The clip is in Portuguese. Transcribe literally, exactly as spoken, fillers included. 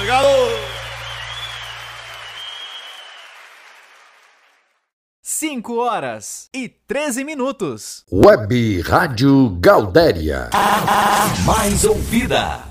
Obrigado! cinco horas e treze minutos. Web Rádio Gaudéria. Mais ouvida.